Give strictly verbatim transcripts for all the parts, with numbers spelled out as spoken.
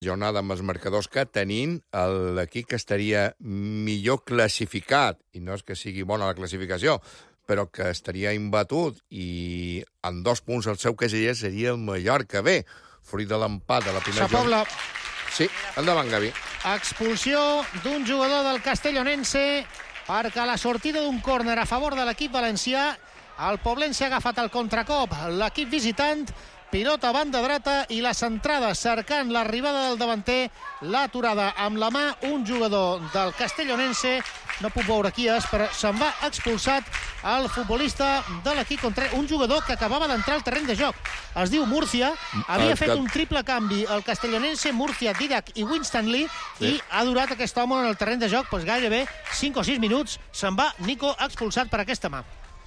jornada amb els marcadors que tenim, l'equip que estaria millor classificat, i no és que sigui bona la classificació, però que estaria imbatut i amb dos punts al seu caseller seria el Mallorca B, fruit de l'empat de la primera jornada. Sí, endavant, Gavi. Expulsió d'un jugador del Castellonense perquè a la sortida d'un córner a favor de l'equip valencià el Poblense ha agafat el contracop. L'equip visitant, pilota a banda dreta i la centrada cercant l'arribada del davanter, l'aturada amb la mà un jugador del Castellonense, no puc veure qui és, però se'n va expulsat el futbolista de l'equip contra un jugador que acabava d'entrar al terreny de joc. Es diu Múrcia, havia fet un triple canvi el Castellonense, Múrcia, Didac i Winstanley, i ha durat aquest home en el terreny de joc doncs gairebé cinc o sis minuts. Se'n va Nico expulsat per aquesta mà.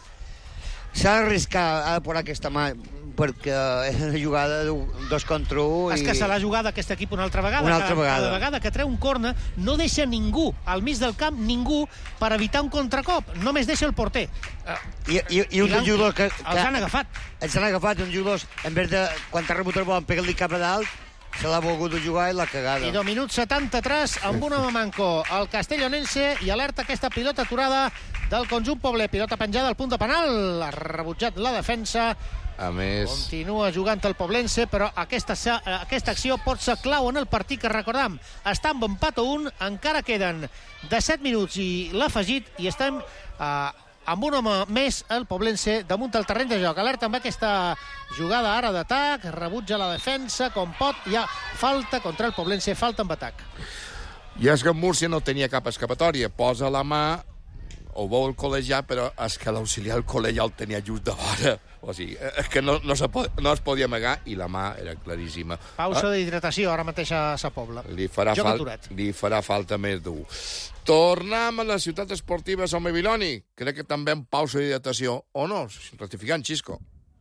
S'ha d'arriscar per aquesta mà, perquè és una jugada dos contra un. És que se l'ha jugat aquest equip una altra vegada. Una altra vegada. Cada vegada que treu un corner no deixa ningú al mig del camp, ningú, per evitar un contracop. Només deixa el porter. I, i, i un dels jugadors que, que... Els han agafat. Els han agafat, uns jugadors, en vez de, quan t'ha rebut el bon, pegar-li cap a dalt, se l'ha volgut jugar i l'ha cagada. I do minut setanta-tres, amb un home manco el Castellonense, i alerta aquesta pilota aturada del conjunt Poblet. Pilota penjada al punt de penal, ha rebutjat la defensa. A més... Continua jugant el Poblense, però aquesta, aquesta acció pot ser clau en el partit, que recordam, està amb empat a un, encara queden disset minuts i l'afegit, i estem eh, amb un home més, el Poblense, damunt del terreny de joc. Alerta amb aquesta jugada ara d'atac, rebutja la defensa com pot, hi ha falta contra el Poblense, falta amb atac. I és que Múrcia no tenia cap escapatòria, posa la mà, ho veu el col·legiat, però és que l'auxiliar el col·legiat el tenia just de vora. O sigui, és que no, no, se pot, no es podia amagar i la mà era claríssima. Pausa ah. d'hidratació ara mateix a Sa Pobla. Li farà, fal li farà falta més dur. Tornem a la ciutat esportiva Som Babiloni. Crec que també en pausa d'hidratació, o no? Ratificant, Xisco.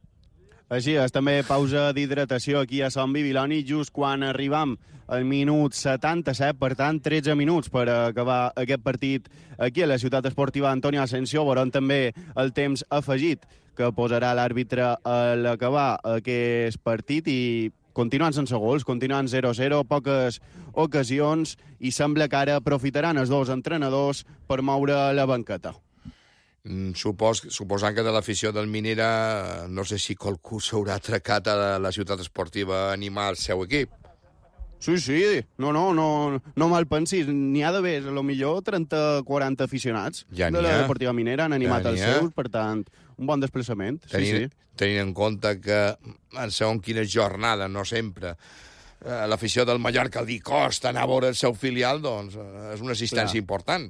Així és, també pausa d'hidratació aquí a Som Babiloni, just quan arribam al minut setanta-set, per tant, tretze minuts per acabar aquest partit aquí a la ciutat esportiva Antonio Asensio. Veurem també el temps afegit que posarà l'àrbitre a l'acabar aquest partit i continuant sense gols, continuant zero a zero, poques ocasions, i sembla que ara aprofitaran els dos entrenadors per moure la banqueta. Mm, supos, suposant que de l'afició del Minera no sé si qualcú s'haurà atracat a la ciutat esportiva a animar el seu equip. Sí, sí, no, no, no, no mal pensis, n'hi ha d'haver, a lo millor trenta o quaranta aficionats ja de la Deportiva Minera han animat ja els seus, per tant, un bon desplaçament. Tenint, sí, sí. tenint en compte que en segons quines jornades, no sempre, eh, l'afició del Mallorca li costa anar a veure el seu filial, doncs eh, és una assistència Clar. important.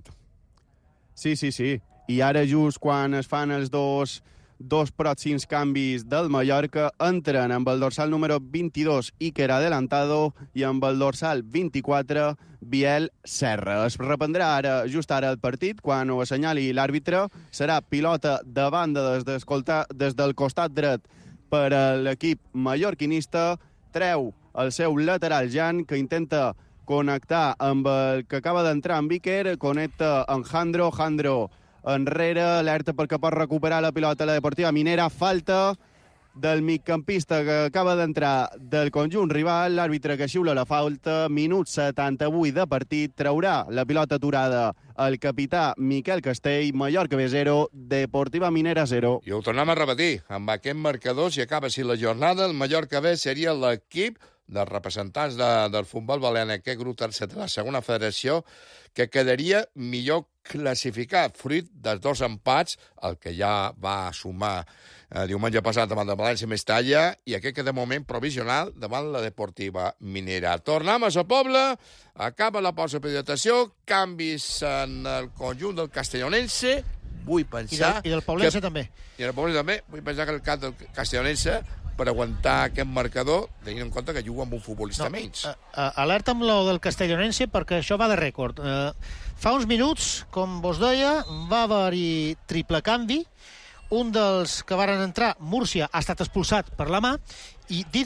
Sí, sí, sí. I ara just quan es fan els dos... dos pròxims canvis del Mallorca, entren amb el dorsal número vint-i-dos Iker Adelantado i amb el dorsal vint-i-quatre Biel Serra. Es reprendrà ara, just ara el partit, quan ho assenyali l'àrbitre. Serà pilota de banda des, des del costat dret per a l'equip mallorquinista. Treu el seu lateral Jan, que intenta connectar amb el que acaba d'entrar en Iker, connecta amb Jandro, Jandro enrere, alerta perquè pot recuperar la pilota a la Deportiva Minera, falta del migcampista que acaba d'entrar del conjunt rival, l'àrbitre que xiula la falta, minut setanta-vuit de partit, traurà la pilota aturada el capità Miquel Castell, Mallorca B zero, Deportiva Minera zero. I ho tornem a repetir, amb aquest marcador, si acaba així la jornada, el Mallorca B seria l'equip dels representants de, del futbol balear en aquest grup tercer de la segona federació que quedaria millor classificat, fruit dels dos empats, el que ja va sumar eh, diumenge passat davant de València Mestalla i aquest que de moment provisional davant la Deportiva Minera. Tornem a Sa Pobla, acaba la pausa de hidratació, canvis en el conjunt del Castellonense, vull pensar... I del, i del Poblense que, també. I del Poblense també, vull pensar que el cap del Castellonense per aguantar aquest marcador, tenint en compte que juga amb un futbolista no, menys. Uh, uh, alerta amb lo del Castellonense, perquè això va de rècord. Uh, fa uns minuts, com vos deia, va haver-hi triple canvi. Un dels que varen entrar, Múrcia, ha estat expulsat per la mà, i Didac,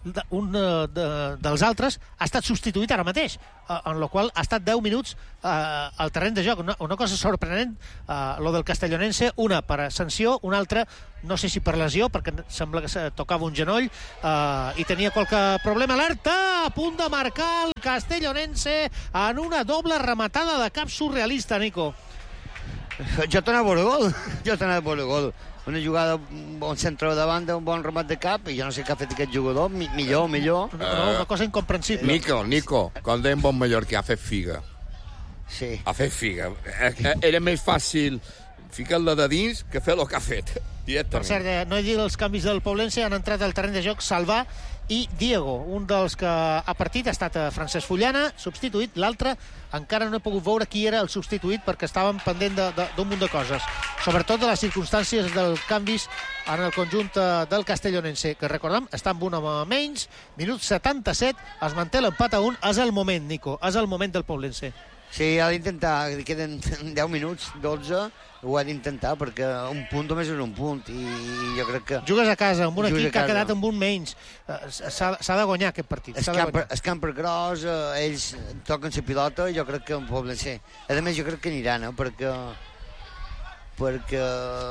de, un de, de, dels altres ha estat substituït ara mateix, eh, en la qual ha estat deu minuts eh, al terreny de joc. Una, una cosa sorprenent, eh, lo del castellonense, una per sanció, una altra, no sé si per lesió, perquè sembla que se tocava un genoll eh, i tenia qualque problema. Alerta! A punt de marcar el castellonense en una doble rematada de cap surrealista, Nico. Jo t'anava a veure gol, jo t'anava a veure gol. Una jugada, un bon centre de banda, un bon remat de cap, i jo no sé què ha fet aquest jugador, Mi, millor, millor. No, no, una cosa incomprensible. Nico, Nico, quan deien bon mallorquí, ha fet figa. Sí. Ha fet figa. Era més fàcil ficar-la de dins que fer el que ha fet. Per cert, no he dit els canvis del Poblense, han entrat al terreny de joc Salvà i Diego. Un dels que ha partit ha estat Francesc Fullana, substituït. L'altre encara no he pogut veure qui era el substituït perquè estàvem pendent d'un munt de coses, sobretot de les circumstàncies dels canvis en el conjunt del castellonense, que recordem, està amb una menys, minut setanta-set, es manté l'empat a un. És el moment, Nico, és el moment del Poblense. Sí, ha d'intentar, queden deu minuts, dotze, ho ha d'intentar, perquè un punt només és un punt, i jo crec que... Jugues a casa, amb un equip que ha quedat amb un menys. S'ha de guanyar aquest partit. El camp, el camp per gros, eh, ells toquen la pilota, i jo crec que en poden ser. A més, jo crec que aniran, eh, perquè... perquè...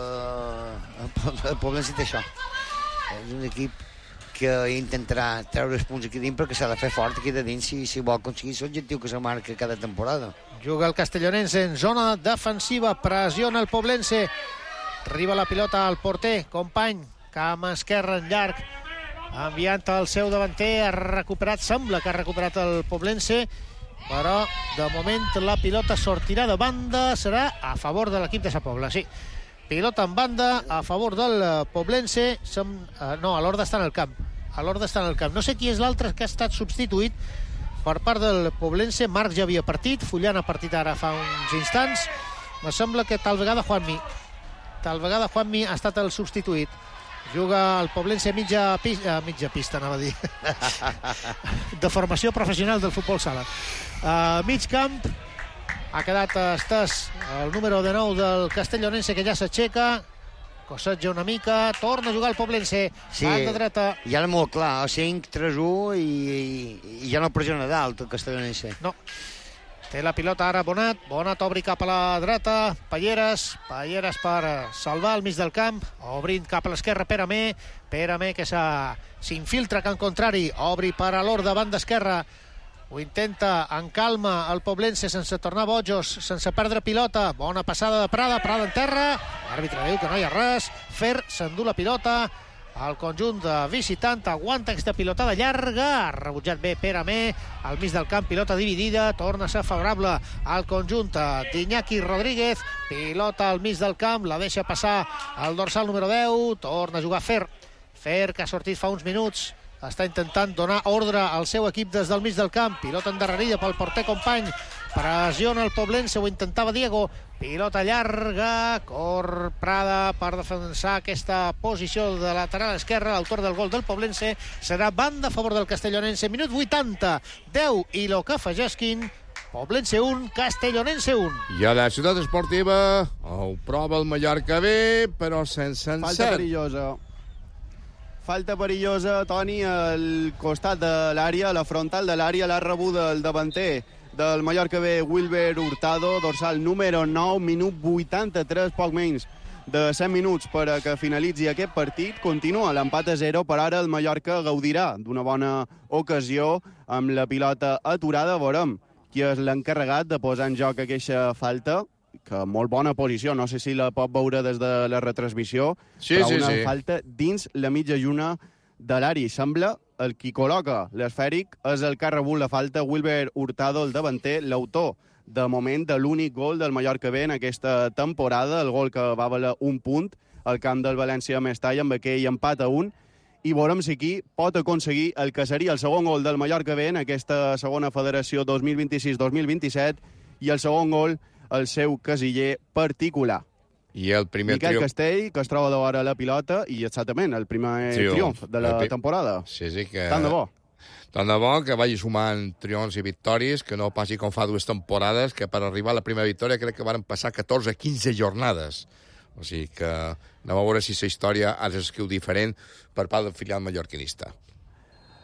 el Poblense té això. És un equip que intentarà treure els punts aquí dins, perquè s'ha de fer fort aquí de dins si, si vol aconseguir l'objectiu que se marca cada temporada. Juga el castellonense en zona defensiva, pressiona el Poblense, arriba la pilota al porter, company, cama esquerra en llarg, enviant el seu davanter, ha recuperat, sembla que ha recuperat el Poblense, però de moment la pilota sortirà de banda, serà a favor de l'equip de Sa Pobla, sí. Pilota en banda a favor del Poblense. Som, uh, no, a l'Horda està en el camp. A l'Horda està en el camp. No sé qui és l'altre que ha estat substituït per part del Poblense. Marc ja havia partit, Fullan ha partit ara fa uns instants. Me sembla que tal vegada Juanmi. Tal vegada Juanmi ha estat el substituït. Juga el Poblense mitja, pi uh, mitja pista, anava a dir. De formació professional del futbol sala. Uh, mig camp. Ha quedat estès el número de nou del castellonense, que ja s'aixeca, cosseja una mica, torna a jugar el Poblense, sí, banda dreta. Ja era molt clar, cinc tres u i, i, i ja no pressiona dalt el castellonense. No. Té la pilota ara Bonat, Bonat obri cap a la dreta, Palleres, Palleres per salvar al mig del camp, obrint cap a l'esquerra Pere Amé, Pere Amé que s'infiltra camp contrari, obri per a l'Horda, banda esquerra, ho intenta en calma el Poblense sense tornar bojos, sense perdre pilota. Bona passada de Prada, Prada en terra, l'àrbitre diu que no hi ha res, Fer s'endú la pilota, el conjunt de visitant aguanta aquesta pilotada llarga, ha rebutjat bé Pere Amé, al mig del camp, pilota dividida, torna a ser favorable al conjunt d'Iñaki Rodríguez, pilota al mig del camp, la deixa passar al dorsal número deu, torna a jugar Fer, Fer que ha sortit fa uns minuts, està intentant donar ordre al seu equip des del mig del camp, pilota endarrerida pel porter company, pressiona el Poblense, ho intentava Diego, pilota llarga, cor Prada per defensar aquesta posició de lateral esquerra, l'autor del gol del Poblense serà banda a favor del castellonense, minut vuitanta, deu i lo que afegesquin, Poblense un, Castellonense un. I a la ciutat esportiva ho prova el Mallorca bé, però sense encert. Falta perillosa. Falta perillosa, Toni, al costat de l'àrea, a la frontal de l'àrea, l'ha rebuda el davanter del Mallorca B, Wilber Hurtado, dorsal número nou, minut vuitanta-tres, poc menys de set minuts per a que finalitzi aquest partit. Continua l'empat a zero, però ara el Mallorca gaudirà d'una bona ocasió amb la pilota aturada. Veurem qui és l'encarregat de posar en joc aquesta falta, que molt bona posició, no sé si la pot veure des de la retransmissió, sí, però sí, una sí. falta dins la mitja lluna de l'àrea. Sembla el qui col·loca l'esfèric és el que ha rebut la falta, Wilber Hurtado, el davanter, l'autor de moment de l'únic gol del Mallorca B en aquesta temporada, el gol que va valer un punt al camp del València Mestalla amb aquell empat a un, i veurem si aquí pot aconseguir el que seria el segon gol del Mallorca B en aquesta segona federació dos mil vint-i-sis dos mil vint-i-set, i el segon gol el seu casiller particular. I el primer Miquel triomf... Castell, que es troba de vora la pilota, i exactament el primer triomf, triomf de la pi... temporada. Sí, sí, que... Tant de bo. Tant de bo que vagi sumant triomfs i victòries, que no passi com fa dues temporades, que per arribar a la primera victòria crec que van passar catorze quinze jornades. O sigui que anem a veure si la història ha d'escriure diferent per part del filial mallorquinista.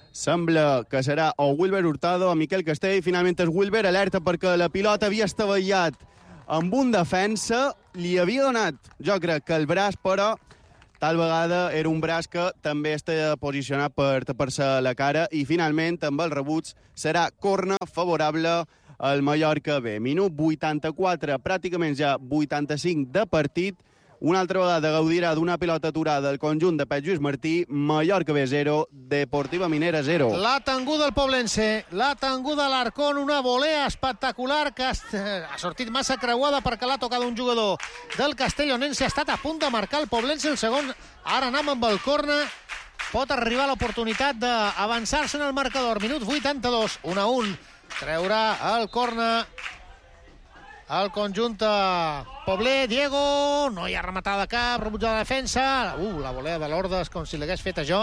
Sembla que serà o Wilber Hurtado o Miquel Castell. Finalment és Wilber, alerta perquè la pilota havia estavellat amb un defensa. Li havia donat, jo crec que el braç, però tal vegada era un braç que també està posicionat per tapar-se la cara. I finalment, amb els rebuts, serà corna favorable al Mallorca B. Minut vuitanta-quatre, pràcticament ja vuitanta-cinc de partit. Una altra vegada gaudirà d'una pilota aturada el conjunt de Pep Lluís Martí. Mallorca B zero, Deportiva Minera zero. L'ha tinguda el Poblense, l'ha tinguda l'Arcón, una volea espectacular que ha sortit massa creuada perquè l'ha tocat un jugador del Castellonense. Ha estat a punt de marcar el Poblense el segon. Ara anem amb el corna. Pot arribar l'oportunitat d'avançar-se en el marcador. Minut vuitanta-dos, un a un. Treurà el corna el conjunt Pobler. Diego, no hi ha rematada cap, rebutjada la defensa. Uh, la volea de l'Ordes, com si l'hagués fet això.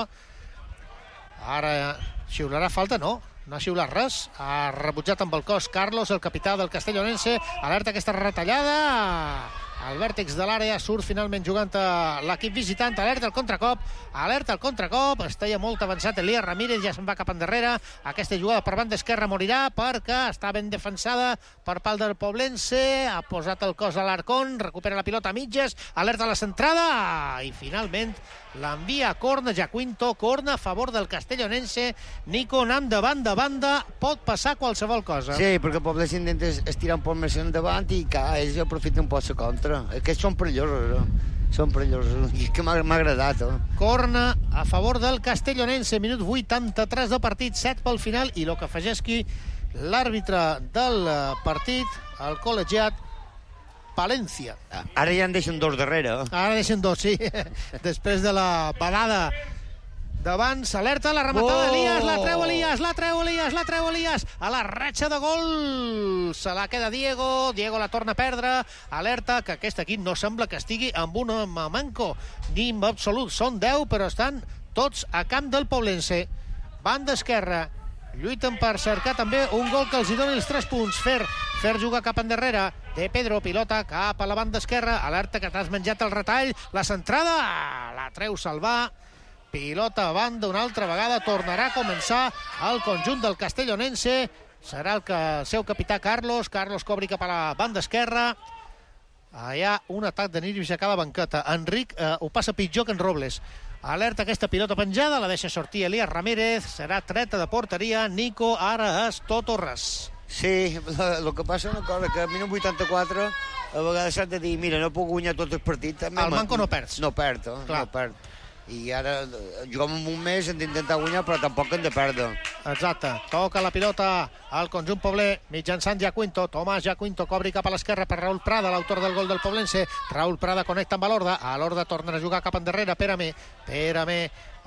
Ara xiularà falta, no, no ha xiulat res. Ha rebutjat amb el cos Carlos, el capità del Castellonense. Alerta aquesta retallada. Al vèrtex de l'àrea surt finalment jugant a l'equip visitant. Alerta el contracop, alerta el contracop. Estava molt avançat Elias Ramírez, ja se'n va cap endarrere. Aquesta jugada per banda esquerra morirà perquè està ben defensada per part del Poblense. Ha posat el cos a l'Arcón, recupera la pilota a mitges, alerta la centrada i finalment l'envia a corna Jaquinto, corna a favor del Castellonense. Nico, anant de banda a banda, pot passar qualsevol cosa. Sí, perquè el Poblense intenta estirar un poc més endavant i que ells aprofiten un poc la contra. Aquests són perillosos, eh? Són perillosos. I és que m'ha agradat, eh? Corna a favor del Castellonense, minut vuitanta-tres de partit, set pel final, i el que afegeix aquí l'àrbitre del partit, el col·legiat Palencia. Ara ja en deixen dos darrere. Eh? Ara deixen dos, sí. Després de la balada d'abans, alerta, la rematada d'Elias, oh! la treu Elias, la treu Elias, la treu Elias, a la ratxa de gol, se la queda Diego, Diego la torna a perdre, alerta, que aquest equip no sembla que estigui amb un manco, ni en absolut, són deu, però estan tots a camp del Poblense. Banda esquerra, lluiten per cercar també un gol que els hi doni els tres punts. Fer, Fer juga cap endarrere, de Pedro, pilota cap a la banda esquerra, alerta que t'has menjat el retall, la centrada, la treu Salvà, pilota a banda una altra vegada, tornarà a començar el conjunt del Castellonense, serà el, que, el seu capità Carlos, Carlos cobri cap a la banda esquerra, allà un atac de nervis a cada banqueta. Enric eh, ho passa pitjor que en Robles. Alerta aquesta pilota penjada, la deixa sortir Elias Ramírez, serà treta de porteria, Nico, ara és tot o res. Sí, el que passa és una cosa, que a minut vuitanta-quatre a vegades s'ha de dir, mira, no puc guanyar tots els partits. El manco no perds. No perd, eh? no perd. I ara juguem en un mes, hem d'intentar guanyar, però tampoc hem de perdre. Exacte. Toca la pilota al conjunt pobler, mitjançant Jaquinto. Tomàs Jaquinto cobri cap a l'esquerra per Raúl Prada, l'autor del gol del Poblense. Raúl Prada connecta amb l'Horda. A l'Horda torna a jugar cap endarrere. Pérame, Pérame,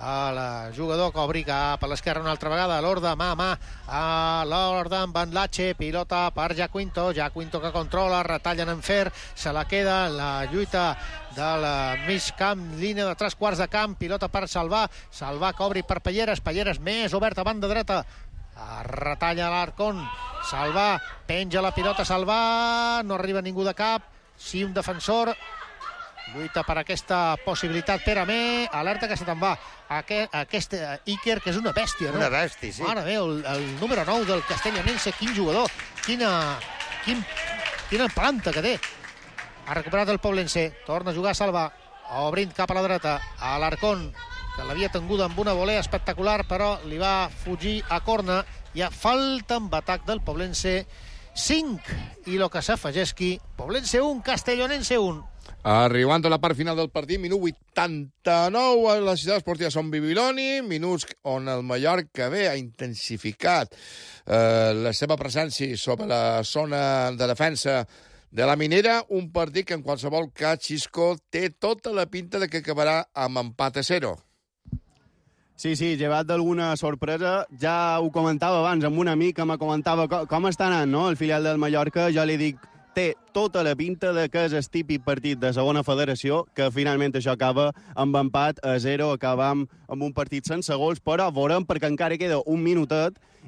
el jugador cobri cap a l'esquerra una altra vegada. A l'Horda, mà a mà. A l'Horda amb en Lache. Pilota per Jaquinto. Jaquinto que controla, retallen en Fer. Se la queda la lluita del mig camp, línia de tres quarts de camp, pilota per Salvà, Salvà cobri per Palleres, Palleres més obert a banda dreta, retalla l'Arcón, Salvà, penja la pilota Salvà, no arriba ningú de cap, sí un defensor, lluita per aquesta possibilitat Pérame, alerta que se te'n va, aquest, aquest Iker, que és una bèstia, no? Una bèstia, sí. Mare meva, el, el número nou del Castellonense, quin jugador, quina, quin, quina planta que té. Ha recuperat el Poblense, torna a jugar Salvà, obrint cap a la dreta, a l'Arcón, que l'havia tinguda amb una volea espectacular, però li va fugir a corna. Hi ha falta amb atac del Poblense, cinc, i el que s'afegeix aquí, Poblense un, Castellonense un. Arribant a la part final del partit, minut vuitanta-nou, a la ciutat esportiva Son Bibiloni, minuts on el Mallorca B ha intensificat eh, la seva presència sobre la zona de defensa de la Minera, un partit que en qualsevol cas, Xisco, té tota la pinta de que acabarà amb empat a zero. Sí, sí, llevat d'alguna sorpresa. Ja ho comentava abans amb un amic que me comentava com, com està anant, no?, el filial del Mallorca. Jo li dic, té tota la pinta de que és el típic partit de segona federació, que finalment això acaba amb empat a zero, acaba amb, amb un partit sense gols, però veurem perquè encara queda un minutet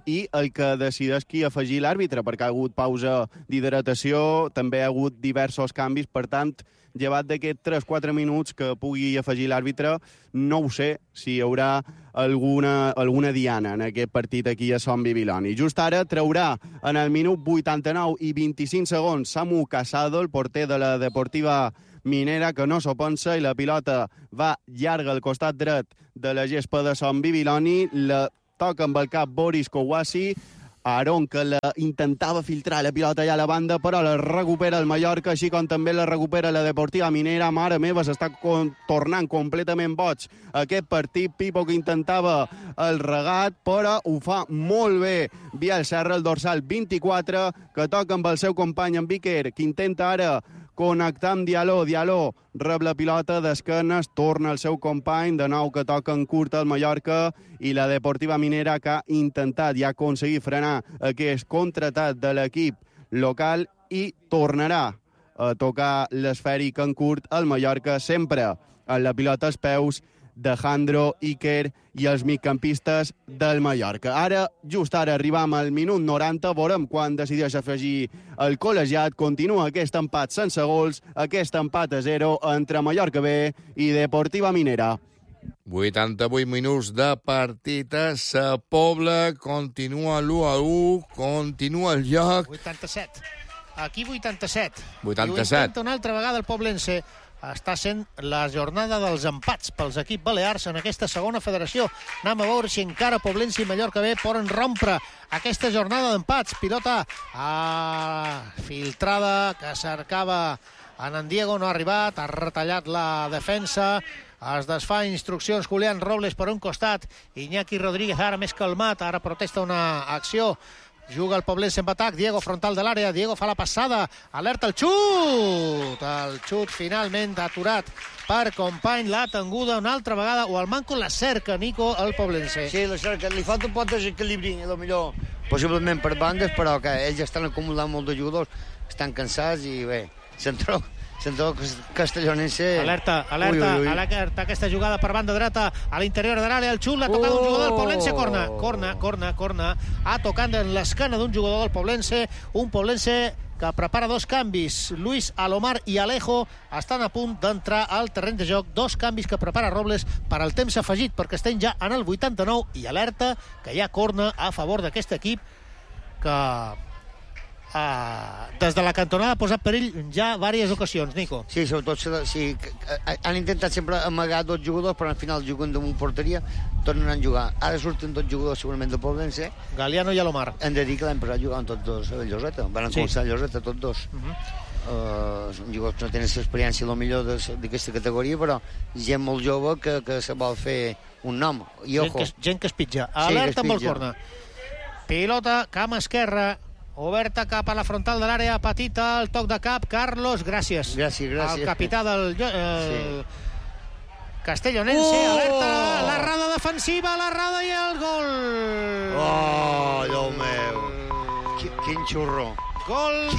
i el que decideix qui afegir l'àrbitre, perquè ha hagut pausa d'hidratació, també ha hagut diversos canvis, per tant, llevat d'aquests tres quatre minuts que pugui afegir l'àrbitre, no ho sé si hi haurà alguna, alguna diana en aquest partit aquí a Son Bibiloni. Just ara traurà en el minut vuitanta-nou i vint-i-cinc segons Samu Casado, el porter de la Deportiva Minera, que no s'ho pensa, i la pilota va llarga al costat dret de la gespa de Son Bibiloni, la toca amb el cap Boris Kouassi, Aarón, que la intentava filtrar la pilota allà a la banda, però la recupera el Mallorca, així com també la recupera la Deportiva Minera. Mare meva, s'està con tornant completament boig aquest partit. Pipo, que intentava el regat, però ho fa molt bé Biel Serra, el dorsal vint-i-quatre, que toca amb el seu company, en Víquer, que intenta ara connectar amb Diallo. Diallo rep la pilota d'esquenes, torna el seu company, de nou que toca en curta el Mallorca, i la Deportiva Minera, que ha intentat i ha aconseguit frenar aquest contraatac de l'equip local i tornarà a tocar l'esfèric en curt el Mallorca, sempre amb la pilota als peus de Jandro, Iker i els migcampistes del Mallorca. Ara, just ara, arribam al minut noranta, veurem quan decideix afegir el col·legiat. Continua aquest empat sense gols, aquest empat a zero entre Mallorca B i Deportiva Minera. vuitanta-vuit minuts de partit a Sa Pobla, continua l'u a u, continua el joc. vuitanta-set. Aquí vuitanta-set. vuitanta-set. I ho intenta una altra vegada el poblense. Està sent la jornada dels empats pels equips balears en aquesta segona federació. Anem a veure si encara Poblense i Mallorca B poden rompre aquesta jornada d'empats. Pilota ah, filtrada que cercava en en Diego, no ha arribat, ha retallat la defensa. Es desfà instruccions Julián Robles per un costat. Iñaki Rodríguez ara més calmat, ara protesta una acció. Juga el Poblense en atac, Diego frontal de l'àrea, Diego fa la passada, alerta el xut! El xut finalment aturat per company, l'ha tenguda una altra vegada, o el manco la cerca, Nico, el Poblense. Sí, la cerca, li falta un pot desequilibri, a lo millor, possiblement per bandes, però que ells estan acumulant molt de jugadors, estan cansats i bé, s'entró... Central castellonense... Alerta, alerta, ui, ui, ui. alerta aquesta jugada per banda dreta a l'interior de l'àrea, el xut l'ha tocat oh! un jugador del Poblense, corna, corna, corna, corna, ha tocat en l'esquena d'un jugador del Poblense, un Poblense que prepara dos canvis. Luis Alomar i Alejo estan a punt d'entrar al terreny de joc, dos canvis que prepara Robles per al temps afegit, perquè estem ja en el vuitanta-nou, i alerta que hi ha corna a favor d'aquest equip que... Uh, des de la cantonada ha posat perill ja diverses ocasions, Nico. Sí, sobretot sí, han intentat sempre amagar dos jugadors, però al final juguen damunt porteria, tornen a jugar. Ara surten dos jugadors segurament de Poblense, Galiano i Alomar. Hem de dir que l'any passat jugaven tots dos a Lloseta, van sí. començar a Lloseta tots dos. Uh -huh. uh, són jugadors que no tenen experiència lo millor d'aquesta categoria, però gent molt jove que, que se vol fer un nom. I gent, que, gent que es pitja. Alerta sí, amb el corna. Pilota, cama esquerra, oberta cap a la frontal de l'àrea petita, el toc de cap, Carlos, gràcies. Gràcies, gràcies. El capità del el... sí. castellonense, oh! alerta, l'errada defensiva, l'errada i el gol. Oh, Déu meu. Quin, quin xurro. Gol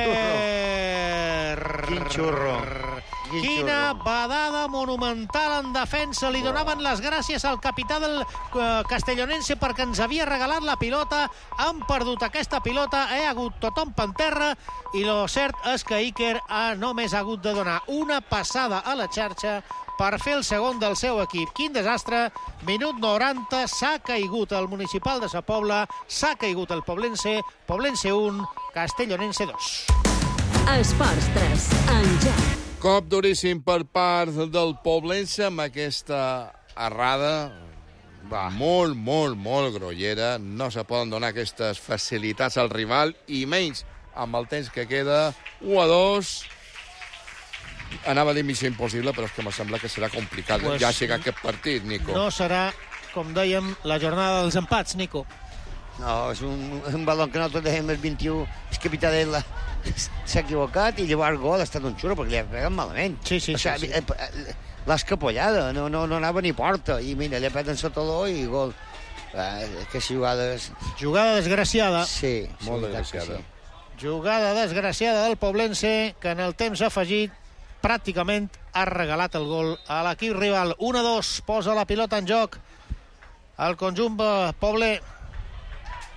d'Iker. Quin xurro. Quin Quina xurro. badada monumental en defensa. Li donaven les gràcies al capità del uh, castellonense perquè ens havia regalat la pilota. Han perdut aquesta pilota, ha hagut tothom per terra, i lo cert és que Iker ha només hagut de donar una passada a la xarxa per fer el segon del seu equip. Quin desastre. Minut noranta, s'ha caigut el Municipal de Sa Pobla, s'ha caigut el Poblense, Poblense un, Castellonense dos. Esports tres, en joc. Cop duríssim per part del Poblense amb aquesta errada va. molt, molt, molt grollera. No se poden donar aquestes facilitats al rival, i menys amb el temps que queda. u a dos. Anava a dir missió impossible, però és que me sembla que serà complicat pues ja llegar aquest partit, Nico. No serà, com dèiem, la jornada dels empats, Nico. No, és un, un balon que nosaltres dèiem el vint-i-u, el capità d'ell s'ha equivocat, i llavors el gol ha estat un xurro, perquè li ha pegat malament. Sí, sí, o sigui, sí, sí. L'ha escapollada, no, no, no anava ni porta, i mira, li ha pegat en sota l'o i gol. Eh, aquesta jugada és... Jugada desgraciada. Sí, molt sí, desgraciada. sí. Jugada desgraciada del Poblense, que en el temps afegit pràcticament ha regalat el gol a l'equip rival. un a dos, posa la pilota en joc el conjunt Poble.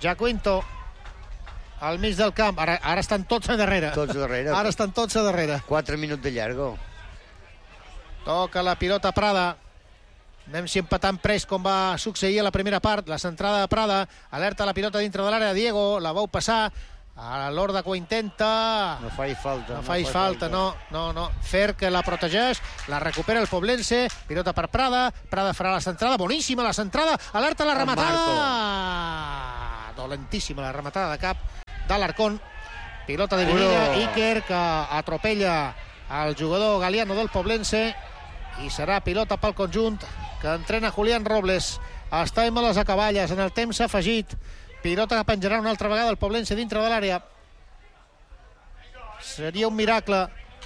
Jacuinto al mig del camp. Ara, ara estan tots a darrere. Tots a darrere. Ara estan tots a darrere. Quatre minuts de llargo. Toca la pilota Prada. Anem si empatant pres com va succeir a la primera part. La centrada de Prada. Alerta la pilota dintre de l'àrea. Diego la veu passar. A l'Horda que ho intenta. No faig falta. No, no faig falta, falta, no, no, no. Fer que la protegeix, la recupera el Poblense, pilota per Prada, Prada farà la centrada, boníssima la centrada, alerta la rematada. Dolentíssima la rematada de cap d'Alarcón. Pilota dividida, Iker que atropella el jugador Galiano del Poblense i serà pilota pel conjunt que entrena Julián Robles. Estem a les acaballes, en el temps afegit. Pilota que penjarà una altra vegada el Poblense dintre de l'àrea. Seria un miracle.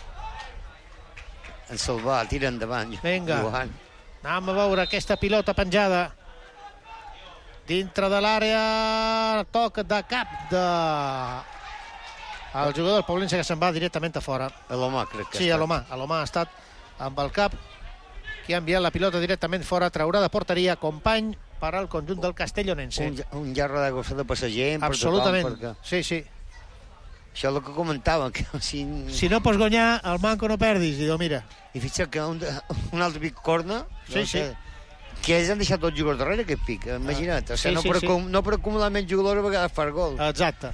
En Salvà, tira endavant. Vinga, Johan. anem a veure aquesta pilota penjada. Dintre de l'àrea, toc de cap de... el jugador del Poblense que se'n va directament a fora. A l'home, crec que Sí, a l'home. A l'home ha estat amb el cap que ha enviat la pilota directament fora, traurà de porteria company per al conjunt del Castellonense. Un, un llarro d'aigua de passeger per Absolutament, tothom, perquè... sí, sí. Això és el que comentava, que si... Si no pots guanyar, el manco no perdis. Diu, mira. I fixa't que un, un altre pic corna... Sí, no sí. sé, que ells han deixat tots els jugadors darrere, aquest pic, imagina't. O sigui, sí, no, sí, per, sí. no per acumular més jugadors a vegades per gol. Exacte.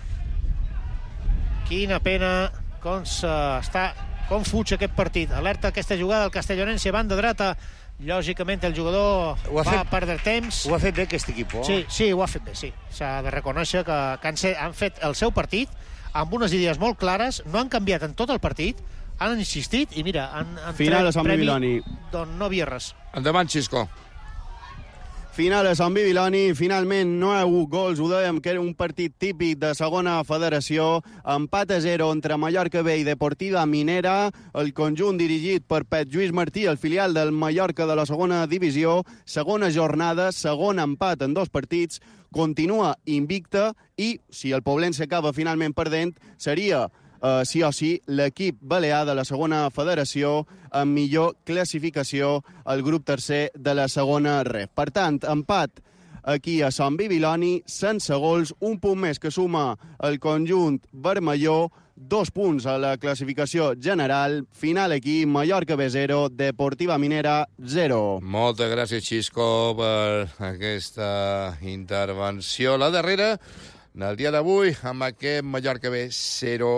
Quina pena com està... com fuig aquest partit. Alerta aquesta jugada del Castellonense, banda dreta. Lògicament el jugador Ho ha va fet- perdre temps. Ho ha fet bé aquest equip, oh? Sí, sí, ho ha fet bé, sí. S'ha de reconèixer que, que han, set, han fet el seu partit amb unes idees molt clares, no han canviat en tot el partit, han insistit i mira, han, han Final tret a Sant premi Bibiloni. d'on no havia res. Endavant, Xisco. Final a Sant Bibiloni, finalment no hi ha hagut gols, ho dèiem que era un partit típic de segona federació, empat a zero entre Mallorca B i Deportiva Minera, el conjunt dirigit per Pep Lluís Martí, el filial del Mallorca de la segona divisió, segona jornada, segon empat en dos partits, continua invicta i, si el Poblense acaba finalment perdent, seria Uh, sí o sí, l'equip balear de la segona federació amb millor classificació al grup tercer de la segona ref. Per tant, empat aquí a Sant Bibiloni, sense gols, un punt més que suma el conjunt vermelló, dos punts a la classificació general, final aquí, Mallorca B zero, Deportiva Minera zero. Moltes gràcies, Xisco, per aquesta intervenció. La darrera, en el dia d'avui, amb aquest Mallorca B zero,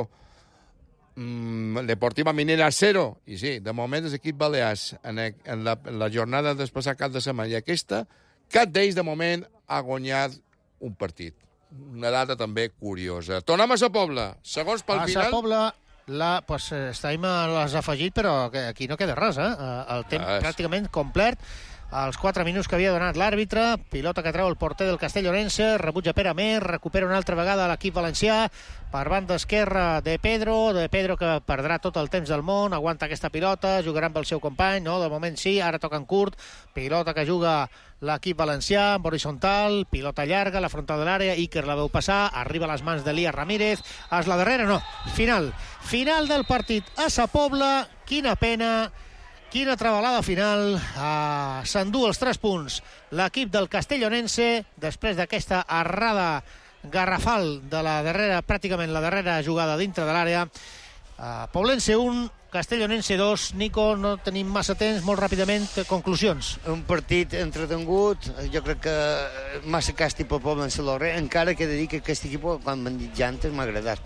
Mm, Deportiva Minera zero. I sí, de moment els equips balears en, en, la, en la jornada del passat cap de setmana i aquesta, cap d'ells de moment ha guanyat un partit. Una data també curiosa. Tornem a Sa Pobla. Segons pel A Sa final... Pobla, la, pues, estem a les afegit, però que aquí no queda res, eh? El temps Res. pràcticament complet. Els quatre minuts que havia donat l'àrbitre, pilota que treu el porter del Castellonense, rebutja Pere Amer, recupera una altra vegada l'equip valencià, per banda esquerra de Pedro, de Pedro que perdrà tot el temps del món, aguanta aquesta pilota, jugarà amb el seu company, no? De moment sí, ara toca en curt, pilota que juga l'equip valencià, amb horitzontal, pilota llarga, la frontal de l'àrea, Iker la veu passar, arriba a les mans d'Elias Ramírez, és la darrera, no, final, final del partit a Sa Pobla, quina pena. Quina trebalada final, uh, s'endú els tres punts l'equip del Castellonense després d'aquesta errada garrafal de la darrera, pràcticament la darrera jugada dintre de l'àrea. Uh, Poblense un, Castellonense dos. Nico, no tenim massa temps, molt ràpidament, conclusions. Un partit entretengut, jo crec que massa càstig pel Poblense l'Orre, encara que he de dir que aquest equip, quan m'han dit ja antes, m'ha agradat.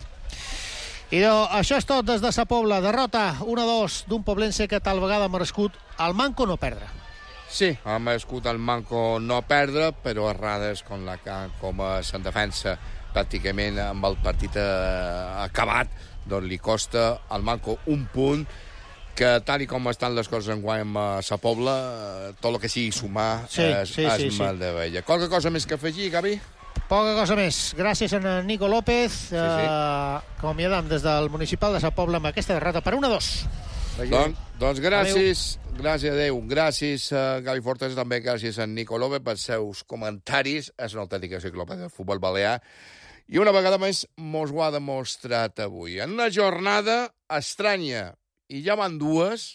I no, això és tot des de Sa Pobla. Derrota un a dos d'un Poblense que tal vegada ha merescut el manco no perdre. Sí, ha merescut el manco no perdre, però errades com la que com a se'n defensa pràcticament amb el partit eh, acabat, doncs li costa al manco un punt que tal i com estan les coses enguany a Sa Pobla, eh, tot el que sigui sumar Sí, és, sí, és sí, sí. meravella. Qualque cosa més que afegir, Gavi? Poca cosa més. Gràcies a en Nico López, sí. eh, acomiadam des del municipal de Sa Pobla amb aquesta derrota per un a dos. Don, doncs gràcies, adeu. gràcies a Déu, gràcies a Gavi Fortes, també gràcies a Nico López per seus comentaris. És una autèntica enciclopèdia del futbol balear. I una vegada més mos ho ha demostrat avui. En una jornada estranya, i ja van dues,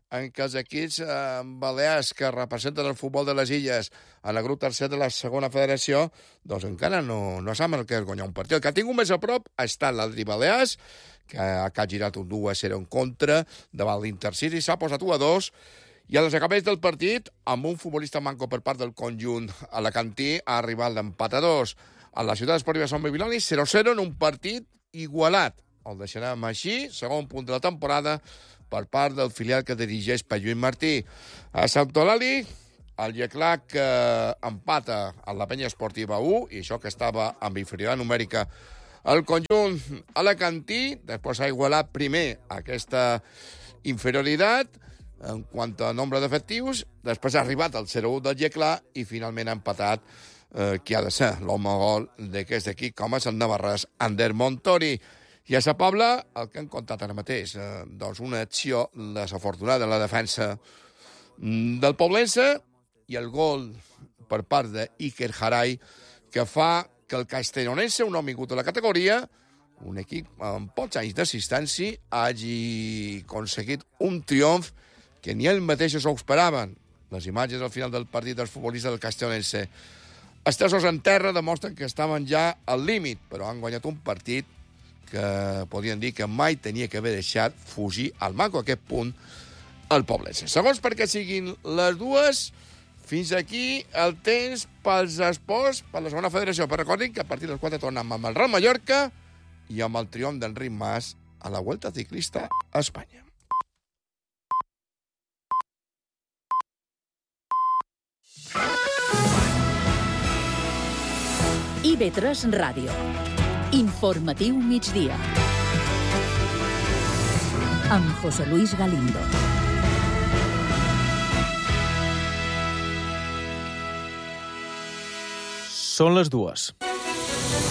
en què els equips eh, balears que representen el futbol de les illes en el grup tercer de la segona federació, doncs encara no, no saben el que és guanyar un partit. El que ha tingut més a prop ha estat l'Adri Balears, que ha girat un u a zero en contra davant l'Intercity, s'ha posat u a dos, i a les acabells del partit, amb un futbolista manco per part del conjunt alacantí, ha arribat l'empat a dos. A la ciutat esportiva Sant Babiloni, zero a zero en un partit igualat. El deixarem així, segon punt de la temporada, per part del filial que dirigeix Lluís Martí. A Sant Eulàlia, el Yeclac eh, empata a la penya esportiva u, i això que estava amb inferioritat numèrica. El conjunt alacantí, després ha igualat primer aquesta inferioritat en quant a nombre d'efectius, després ha arribat al zero a u del Yeclac i finalment ha empatat eh, qui ha de ser l'home gol d'aquest equip, com és el navarrès Ander Montori. I a Sa Pobla, el que hem contat ara mateix, eh, doncs una acció desafortunada en la defensa del poblense i el gol per part d'Iker Haray, que fa que el castellonense, un home vingut a la categoria, un equip amb pocs anys d'assistència, hagi aconseguit un triomf que ni ells mateixos ho esperaven. Les imatges al final del partit dels futbolistes del castellonense, estesos en terra, demostren que estaven ja al límit, però han guanyat un partit que podien dir que mai tenia que haver deixat fugir al maco a aquest punt el poblense. Segons perquè siguin les dues, fins aquí el temps pels esports, per la segona federació. Però recordin que a partir dels quatre tornem amb el Real Mallorca i amb el triomf d'Enric Mas a la Vuelta Ciclista a Espanya. I ve tres Ràdio. Informatiu migdia. Amb José Luis Galindo. Són les dues.